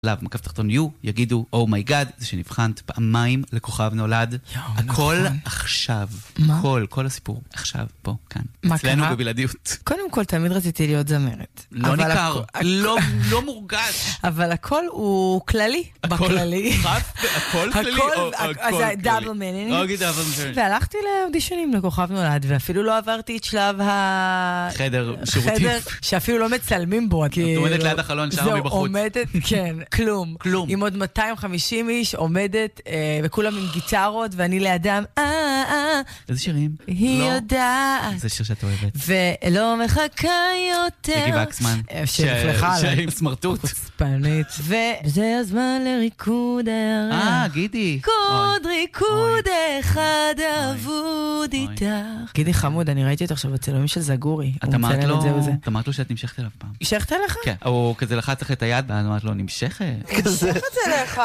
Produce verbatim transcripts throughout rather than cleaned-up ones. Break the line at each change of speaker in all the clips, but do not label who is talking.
לאו, מקף תחתון יו, יגידו, אומייגאד, זה שנבחנת פעמיים לכוכב נולד. הכל עכשיו. הכל, כל הסיפור. עכשיו, פה, כאן. אצלנו בבלעדיות.
קודם כל, תמיד רציתי להיות זמרת.
לא ניכר, לא מורגש.
אבל הכל הוא כללי. בכללי.
הכל כללי או הכל כללי?
אז זה דאבל מינינג.
אוקיי, דאבל מינינג.
והלכתי לאודישנים לכוכב נולד, ואפילו לא עברתי את שלב ה...
חדר שירותים.
חדר שאפילו לא מצלמים בו.
את עומדת ליד החלון, שרה מבחוץ.
זהו, עומדת, כן, כלום.
כלום.
עם עוד מאתיים וחמישים איש, עומדת, וכולם עם גיטרות, ואני לידם, אה, אה.
איזה שירים?
היא יודעת.
זה שיר שאת אוהבת.
ולא מחכה יותר.
מגי וקסמן.
שנפלחה עליי.
שעם סמרטוט.
חוצפנית. וזה הזמן לריקוד הערה.
אה, גידי.
ריקוד, ריקוד אחד אבוד איתך. גידי חמוד, אני ראיתי את עכשיו בצילומים של זגורי.
את אמרת לו, את אמרת לו שאת נמשכת אליו פעם.
נמשכת אליך?
כן. הוא כזה לחץ לך את היד, ואת אמרת לו, נמשכת.
נמשכת אליך.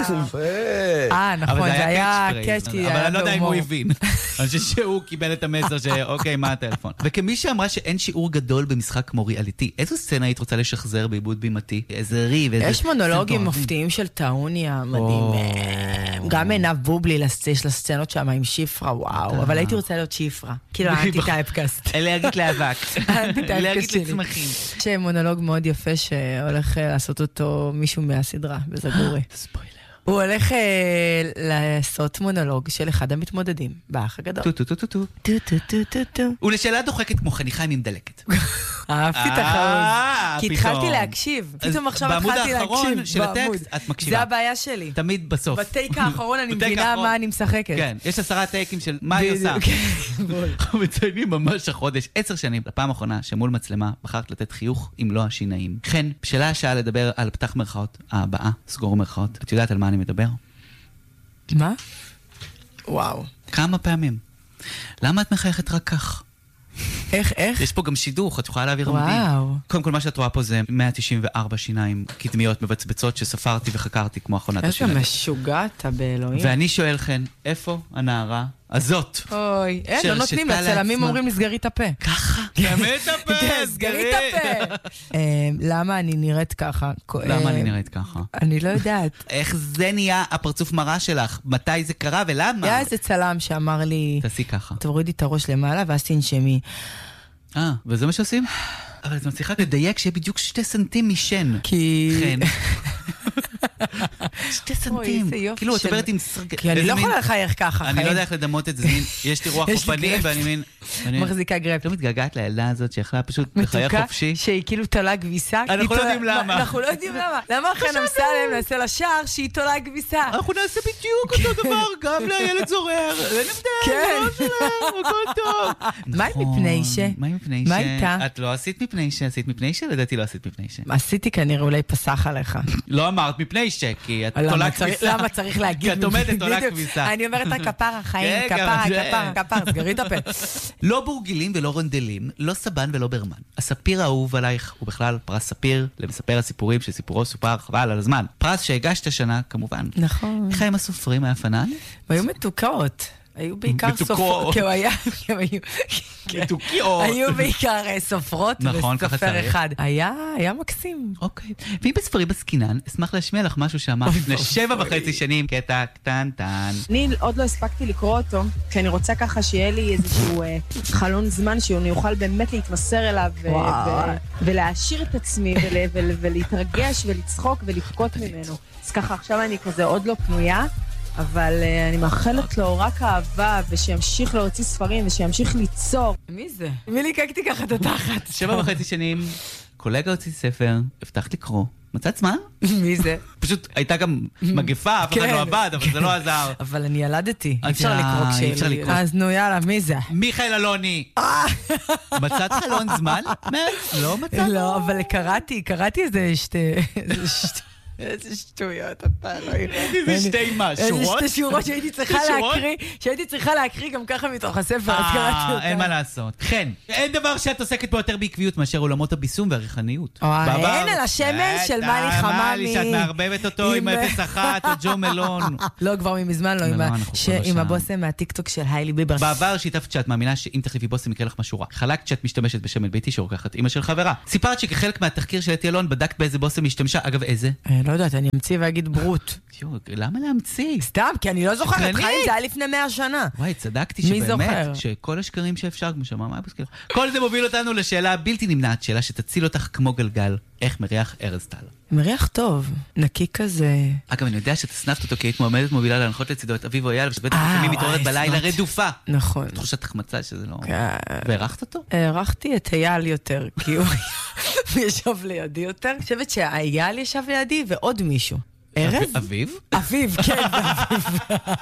אה, נכון, זה היה קאץ' כי...
אבל אני לא יודע אם הוא הבין. אני חושב שהוא קיבל את המסר שאוקיי, מה הטלפון? וכמי שאמרה שאין שיעור גדול במשחק כמו ריאליטי, איזו סצנה היית רוצה לשחזר בעיבוד בימתי? איזה ריב, איזה...
יש מונולוגים מופתיים של טאוניה, מדהים. גם עינב בובלי יש לסצנות שם עם שיפרה, וואו. אבל הייתי רוצה להיות שיפרה. כאילו, האנטי-טייפקאסט.
להגיד לאבק. להגיד לצמחים.
יש מונולוג מאוד יפה שהולך לעשות אותו מישהו מהסדרה, בזגורי.
ספוילר.
הוא הולך לעשות מונולוג של אחד המתמודדים, באח הגדול.
טו טו טו טו טו.
טו טו טו טו טו.
ולשאלה דוחקת כמו חניכה עם דלקת.
אהבתי את החרוז. כי התחלתי להקשיב. פתאום עכשיו התחלתי להקשיב.
בעמוד האחרון של הטקסט את מקשיבה.
זה הבעיה שלי.
תמיד בסוף.
בטייק האחרון אני מבינה מה אני משחקת.
כן, יש עשרה טייקים של מה היא עושה. אנחנו מציינים ממש החודש, עשר שנים, לפעם האחרונה שמול מצלמה בחרת לתת חיוך עם לא השיניים. כן, בשלה השעה לדבר על פתח מרכאות הבאה, סגור מרכאות. את יודעת על מה אני מדבר?
מה? וואו.
כמה פעמים? למה את מחייכת רק כך?
איך, איך?
יש פה גם שידוך, את יכולה להעביר עמודים.
וואו.
קודם כל מה שאת רואה פה זה מאה תשעים וארבע שיניים קדמיות מבצבצות שספרתי וחקרתי כמו אחרונת השיניים.
איזה משוגעת באלוהים.
ואני שואל לכן, איפה הנערה הזאת?
אוי, אין, לא נותנים לצלמים אומרים לסגרי את הפה.
ככה? סגרי את הפה!
סגרי את הפה! למה אני נראית ככה?
למה אני נראית ככה?
אני לא יודעת.
איך זה נהיה הפרצוף מראה שלך? מתי זה קרה ולמה?
היה איזה צלם שאמר לי...
תעשי ככה.
תורידי את הראש למעלה ואז תנשמי.
אה, וזה מה שעושים? אבל את מצליחה לדייק שיהיה בדיוק שתי סנטים משן.
כי...
כן. שתי סנטים. כאילו, את עוברת עם...
כי אני לא יכולה לחייך ככה.
אני לא יודע איך לדמות את זה. יש לי רוח חופנים ואני מין...
מחזיקה גרפ.
לא מתגעגעת לילדה הזאת שיכלה פשוט לחייך חופשי.
שהיא כאילו תולה כביסה.
אנחנו לא יודעים למה.
אנחנו לא יודעים למה. למה אחרי נמסה להם נעשה לשער שהיא תולה כביסה?
אנחנו נעשה בדיוק אותו דבר, גם לילד זורר. זה נבדל, לא שלם, הכל טוב.
מה עם מפני ש?
מה עם מפני ש?
מה איתה?
את לא עשית מפני ש, עשית מפני ש, לדעתי לא עשית מפני ש.
עשיתי כנראה אולי פסח עליך.
לא אמרת מפני ש, כי את תולה כביסה.
למה צריך להגיד?
כי את עומדת תולה כביסה.
אני אומרת רק כפרה, חיים, כפרה, כפרה, כפרה, סגרי את הפה.
לא בורגילים ולא רונדלים, לא סבן ולא ברמן. הספיר האהוב עלייך הוא בכלל פרס ספיר למספר הסיפורים שסיפורו סופר חבל על הזמן. פרס שהגשת השנה כמובן.
נכון.
איך הם הסופרים היה פנן?
והיו מתוקות. היו בעיקר סופרות, כי היה, היו בעיקר סופרות וסופר אחד. היה, היה מקסים.
אוקיי. ואם בספרים בסקינן, אשמח להשמיע לך משהו שאמר לפני שבע וחצי שנים, קטע קטנטן.
אני עוד לא הספקתי לקרוא אותו, כי אני רוצה ככה שיהיה לי איזשהו חלון זמן שאני אוכל באמת להתמסר אליו ולהעשיר את עצמי ולהתרגש ולצחוק ולבכות ממנו. אז ככה עכשיו אני כזה עוד לא פנויה. אבל uh, אני מאחלת לו רק אהבה, ושימשיך להוציא ספרים, ושימשיך ליצור.
מי זה? מי ליקקתי ככה את התחת?
שבע וחצי שנים, קולגה הוציא ספר, הבטחת לקרוא. מצאת זמן?
מי זה?
פשוט הייתה גם מגפה, אף אחד לא עבד, אבל זה לא עזר.
אבל אני ילדתי, אי אפשר לקרוא כשאלי. אז נו יאללה, מי זה?
מיכאל אלוני. מצאת חלון זמן? לא מצאת?
לא, אבל קראתי, קראתי איזה שתי... איזה שטויות, אתה לא יודע.
איזה שתי מה, שורות?
איזה שתי שורות שהייתי צריכה להקריא, שהייתי צריכה להקריא גם ככה מתוך הספר, אז קראתי אותה.
אין מה לעשות. כן, אין דבר שאת עוסקת בו יותר בעקביות מאשר עולמות הביסום והריחניות.
אין על השמן של מה לי חממי.
שאת מערבבת אותו עם אפס אחת או ג'ו מלון.
לא, כבר ממזמן לא, עם הבוסם מהטיקטוק של היילי ביבר.
בעבר שיתפת שאת מאמינה שאם תחליפי בוסם יקרה לך משהו רע. חלקת שאת משתמשת בשמן ביתי שרוקחת אמא של חברה. סיפרת שכחלק מהתחקיר של אתי אלון בדקת באיזה בוסם השתמשה, אגב איזה?
לא לא יודעת, אני אמציא ואגיד ברוט.
למה להמציא?
סתם, כי אני לא זוכרת, חיים זה היה לפני מאה שנה.
וואי, צדקתי שבאמת, שכל השקרים שאפשר, כמו שאמר, מה בסקר? כל זה מוביל אותנו לשאלה בלתי נמנעת, שאלה שתציל אותך כמו גלגל, איך מריח ארז טל?
מריח טוב, נקי כזה.
אגב, אני יודע שתסנפת אותו, כי היית מועמדת מובילה להנחות לצידו את אביב אויאל, ושבטח לפעמים מתעוררת בלילה רדופה.
נכון.
תחושת החמצה שזה לא... והערכת אותו?
הערכתי את אייל יותר, כי הוא ישב לידי יותר. אני חושבת שהאייל ישב לידי ועוד מישהו. ארז?
אביב?
אביב, כן, אביב.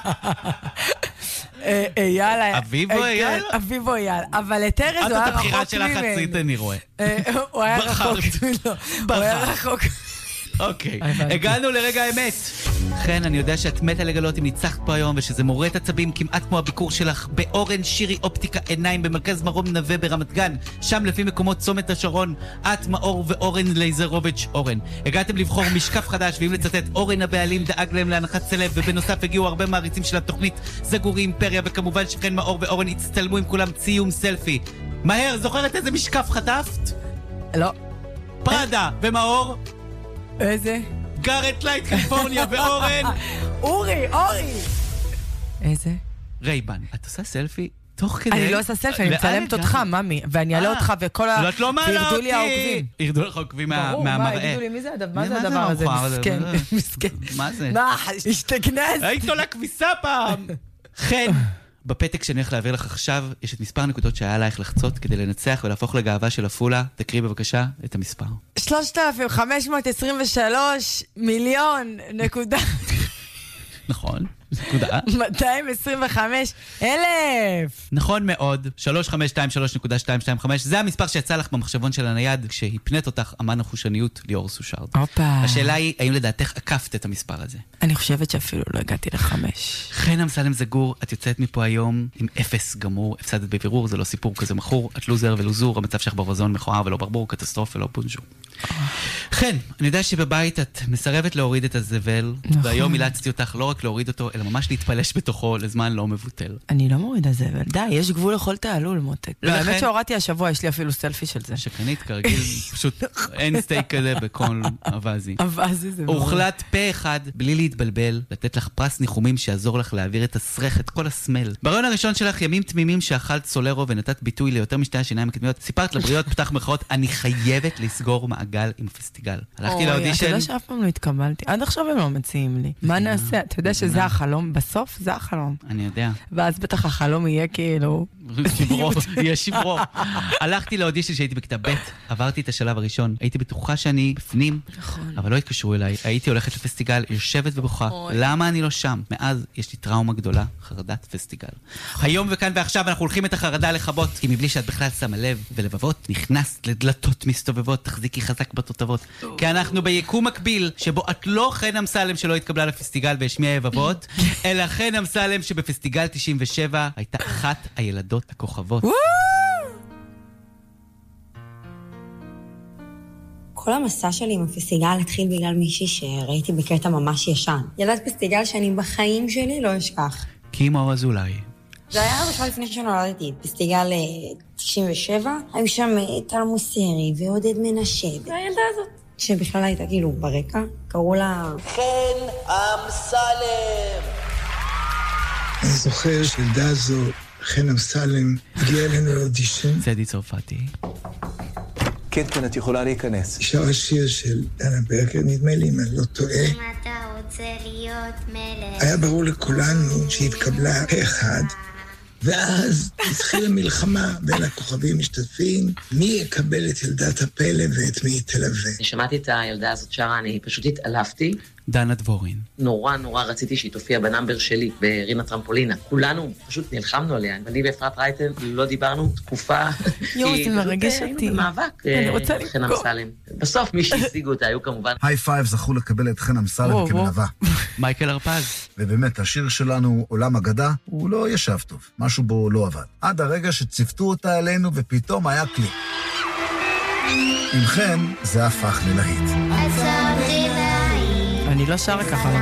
אייל...
אביב או אייל?
אביב או אייל. אבל את ארז הוא היה רחוק ממנו.
את הבחירה שלך חצית אני רואה.
הוא היה רחוק ממנו. הוא היה רחוק.
אוקיי, הגענו לרגע האמת. כן, אני יודע שאת מתה לגלות אם ניצחת פה היום, ושזה מורד עצבים כמעט כמו הביקור שלך באורן שירי אופטיקה עיניים במרכז מרום נווה ברמת גן. שם לפי מקומות צומת השרון, את מאור ואורן לייזרוביץ' אורן. הגעתם לבחור משקף חדש, ואם לצטט, אורן הבעלים דאג להם להנחת סלב, ובנוסף הגיעו הרבה מעריצים של התוכנית זגורי אימפריה, וכמובן שכן מאור ואורן הצטלמו עם כולם ציום סלפי. מהר, זוכרת איזה משקף חטפת?
לא.
פרדה ומאור?
איזה?
גארט לייט קליפורניה ואורן
אורי, אורי איזה?
רייבן, את עושה סלפי תוך כדי?
אני לא עושה סלפי, אני מצלמת אותך, ממי, ואני אעלה אותך וכל ה...
את לא מעלה אותי!
וירדו לי העוקבים.
ירדו לך העוקבים מהמראה.
מה, יגידו לי, מי זה הדבר הזה? מסכן, מסכן.
מה זה?
מה, השתגנז?
היית עולה כביסה פעם! כן. בפתק שאני הולך להעביר לך עכשיו, יש את מספר נקודות שהיה עלייך לחצות כדי לנצח ולהפוך לגאווה של אפולה. תקריא בבקשה את המספר.
שלושת אלפים חמש מאות עשרים ושלוש מיליון נקודה.
נכון, נקודה.
מאתיים עשרים וחמש אלף.
נכון מאוד, שלוש חמש שתיים שלוש נקודה שתיים שתיים חמש. זה המספר שיצא לך במחשבון של הנייד כשהפנית אותך אמן החושניות ליאור סושרד.
אופה.
השאלה היא, האם לדעתך עקפת את המספר הזה?
אני חושבת שאפילו לא הגעתי לחמש.
חן אמסלם זגור, את יוצאת מפה היום עם אפס גמור, הפסדת בבירור, זה לא סיפור כזה מכור, את לוזר ולוזור, המצב שלך ברווזון מכוער ולא ברבור, קטסטרופה ולא בונז'ור. חן, אני יודע שבבית את מסרבת להוריד את הזבל, והיום אילצתי אותך לא רק להוריד אותו, אלא ממש להתפלש בתוכו לזמן לא מבוטל.
אני לא מורידה זבל, די, יש גבול לכל תעלול, מותק. האמת שהורדתי השבוע, יש לי אפילו סלפי של זה.
שקנית, כרגיל, פשוט אין סטייק כזה בכל אבזי.
אבזי זה מאוד.
הוחלט פה אחד, בלי להתבלבל, לתת לך פרס ניחומים שיעזור לך להעביר את הסרח, את כל הסמל. ברעיון הראשון שלך, ימים תמימים שאכלת סולרו ונתת ביטוי ליותר משתי השיניים הקדמיות, סיפרת לבריות, פתח מרכאות, אני חייבת לסגור מעגל עם הפסטיגל. הלכתי לאודישן.
אתה יודע שאף פעם לא התקבלתי. עד עכשיו הם לא מציעים לי. מה נעשה? אתה יודע שזה החלום, בסוף זה החלום.
אני יודע.
ואז בטח החלום יהיה כאילו...
שברו, יהיה שברו. הלכתי לאודישן שהייתי בכיתה ב', עברתי את השלב הראשון, הייתי בטוחה שאני בפנים, אבל לא התקשרו אליי. הייתי הולכת לפסטיגל, יושבת ובוכה. למה אני לא שם? מאז יש לי טראומה גדולה, חרדת פסטיגל. היום וכאן ועכשיו אנחנו הולכים את החרדה לחבות, כי מבלי שאת בכלל שמה לב ולבבות, נכנסת לדלתות מסתובבות, תחזיקי חזק בתותבות. כי אנחנו ביקום מקביל, שבו את לא חן אמסלם שלא התקבלה לפסטיגל והשמיעה יבבות, אלא חן אמסלם שבפסטיגל תשעים ושבע הייתה אחת הילדות הכוכבות.
כל המסע שלי עם הפסטיגל התחיל בגלל מישהי שראיתי בקטע ממש ישן. ילדת פסטיגל שאני בחיים שלי לא אשכח.
קימו אזולאי.
זה היה בכלל לפני שנולדתי, פסטיגל תשעים ושבע, היו שם טל מוסרי ועודד מנשה. זה הילדה הזאת, שבכלל הייתה כאילו ברקע, קראו לה...
חן אמסלם.
אני זוכר שילדה זו, חן אמסלם, הגיעה אלינו לאודישן.
צדי צרפתי.
כן, כן, את יכולה להיכנס.
שרה שיר של דנה ברגר, נדמה לי אם אני לא טועה.
אם אתה רוצה להיות מלך.
היה ברור לכולנו שהתקבלה פה אחד, ואז התחילה מלחמה בין הכוכבים משתתפים, מי יקבל את ילדת הפלא ואת מי תלווה.
אני שמעתי את הילדה הזאת שרה, אני פשוט התעלפתי.
דנה דבורין.
נורא נורא רציתי שהיא תופיע בנאמבר שלי, ברינה טרמפולינה. כולנו פשוט נלחמנו עליה. אני ואפרת רייטן לא דיברנו תקופה.
יואו, זה מרגש אותי.
היינו במאבק.
אני רוצה לקרוא.
חן אמסלם. בסוף מי שהשיגו אותה היו כמובן...
היי פייב זכו לקבל את חן אמסלם כמלווה.
מייקל הרפז.
ובאמת, השיר שלנו, עולם אגדה, הוא לא ישב טוב. משהו בו לא עבד. עד הרגע שצפתו אותה אלינו ופתאום היה קליק. עם חן זה הפך ללהיט.
אני לא שרה ככה.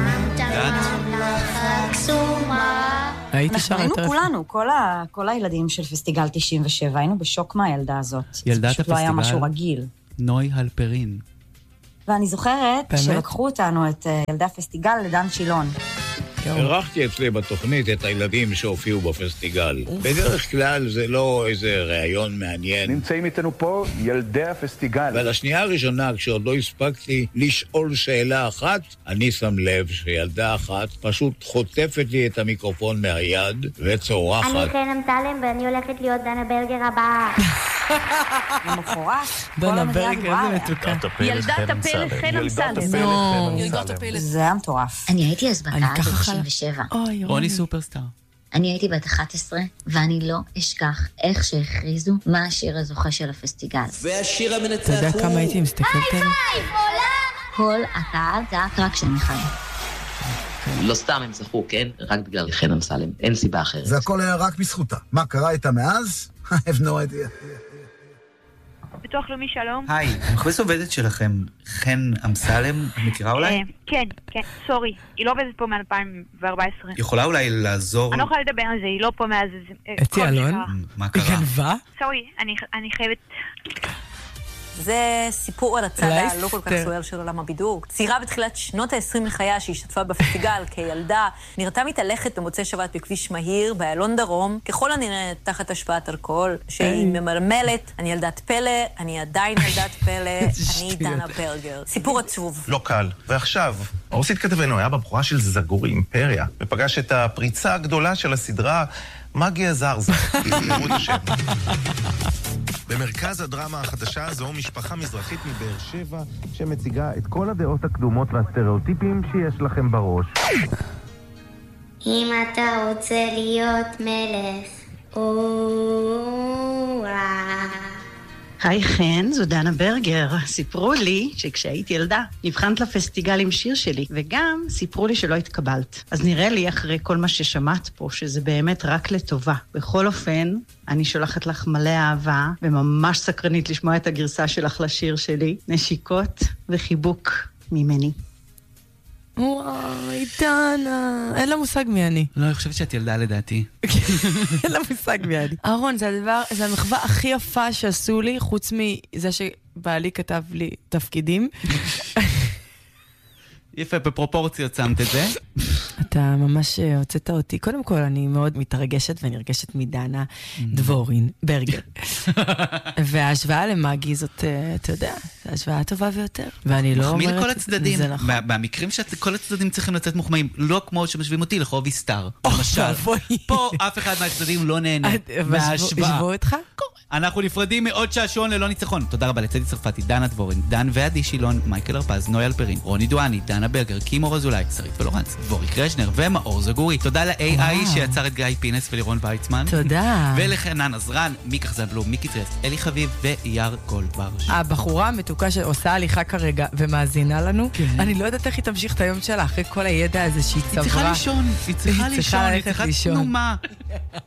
הייתי שרה
היינו כולנו, כל הילדים של פסטיגל תשעים ושבע, היינו בשוק מהילדה הזאת.
ילדת
הפסטיגל. פשוט לא היה משהו רגיל.
נוי הלפרין.
ואני זוכרת שלקחו אותנו, את ילדי הפסטיגל, לדן שילון.
ערכתי אצלי בתוכנית את הילדים שהופיעו בפסטיגל. בדרך כלל זה לא איזה ראיון מעניין.
נמצאים איתנו פה ילדי הפסטיגל.
ועל השנייה הראשונה, כשעוד לא הספקתי לשאול שאלה אחת, אני שם לב שילדה אחת פשוט חוטפת לי את המיקרופון מהיד וצורחת.
אני חן אמסלם ואני הולכת להיות דנה ברגר הבאה.
למחרת,
דנה ברגר, איזה מתוקה.
ילדת הפלא חן אמסלם.
זה היה מטורף.
אני הייתי אז בת תשעים ושבע.
רוני סופרסטאר.
אני הייתי בת אחת עשרה, ואני לא אשכח איך שהכריזו מה השיר הזוכה של הפסטיגל.
והשיר המנצח
אתה יודע כמה הייתי מסתכלת עליו?
כל הקהל צעק רק שם אחד.
לא סתם הם זכו, כן? רק בגלל חן אמסלם. אין סיבה אחרת.
זה הכל היה רק בזכותה. מה קרה איתה מאז? I have no idea.
ביטוח לאומי, שלום.
היי, המחפש עובדת שלכם, חן אמסלם, מכירה אולי?
כן, כן, סורי. היא לא עובדת פה מ-אלפיים וארבע עשרה.
יכולה אולי לעזור?
אני לא יכולה לדבר על זה, היא לא פה מאז...
אתי אלון?
מה קרה?
היא גנבה?
סורי, אני חייבת...
זה סיפור על הצד הלא כל כך סוער של עולם הבידור. צעירה בתחילת שנות ה-עשרים לחייה שהשתתפה בפסטיגל כילדה, נראתה מתהלכת במוצאי שבת בכביש מהיר, באלון דרום, ככל הנראה תחת השפעת אלכוהול, שהיא ממלמלת, אני ילדת פלא, אני עדיין ילדת פלא, אני דנה ברגר. סיפור עצוב.
לא קל. ועכשיו, אורסית כתבנו היה בבחורה של זגורי אימפריה, ופגש את הפריצה הגדולה של הסדרה מגיה זרזה. תזכרו את השם. במרכז הדרמה החדשה הזו משפחה מזרחית מבאר שבע שמציגה את כל הדעות הקדומות והסטריאוטיפים שיש לכם בראש.
אם אתה רוצה להיות מלך, או-אה.
היי חן, זו דנה ברגר. סיפרו לי שכשהייתי ילדה נבחנת לפסטיגל עם שיר שלי, וגם סיפרו לי שלא התקבלת. אז נראה לי אחרי כל מה ששמעת פה, שזה באמת רק לטובה. בכל אופן, אני שולחת לך מלא אהבה, וממש סקרנית לשמוע את הגרסה שלך לשיר שלי. נשיקות וחיבוק ממני.
וואי, דנה. אין לה מושג מי אני.
לא, אני חושבת שאת ילדה לדעתי.
אין לה מושג מי אני. אהרון, זה הדבר, זה המחווה הכי יפה שעשו לי, חוץ מזה שבעלי כתב לי תפקידים.
יפה, בפרופורציות שמת את זה.
אתה ממש הוצאת אותי. קודם כל, אני מאוד מתרגשת ונרגשת מדנה דבורין, ברגר. וההשוואה למאגי זאת, אתה יודע, זו השוואה טובה ויותר. ואני לא אומרת...
מחמיא לכל הצדדים. במקרים שכל הצדדים צריכים לצאת מוחמאים, לא כמו שמשווים אותי לחובי סטאר. למשל, פה אף אחד מהצדדים לא נהנה מההשוואה.
ישבו אותך?
אנחנו נפרדים מעוד שעשועון ללא ניצחון. תודה רבה לצדי צרפתי, דנה דבורין, דן ועדי שילון, מייקל הרפז, נוי אלפרין, רוני דואני, דנה ברגר, קימו רזולאי, שרית ולורנס, דבורי קרשנר ומאור זגורי. תודה ל-איי איי שיצר את גיא פינס ולירון ויצמן.
תודה.
ולחנן עזרן, מיקה חזנבלום, מיקי טרסט, אלי חביב ויאר גולדברש.
הבחורה המתוקה שעושה הליכה כרגע ומאזינה לנו, אני לא יודעת איך היא תמשיך את היום שלה אחרי כל הידע הזה שהיא צברה.
היא צריכה לישון, היא צריכה לישון, היא צריכה תנומה.